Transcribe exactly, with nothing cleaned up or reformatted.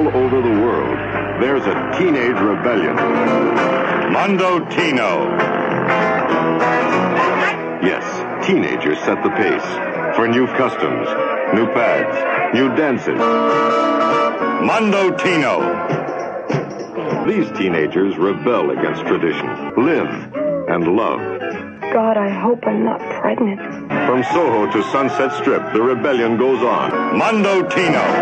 all over the world, there's a teenage rebellion. Mondo Tino. Yes, teenagers set the pace for new customs, new pads, new dances. Mondo Tino. These teenagers rebel against tradition, live and love. God, I hope I'm not pregnant. From Soho to Sunset Strip, the rebellion goes on. Mondo Tino.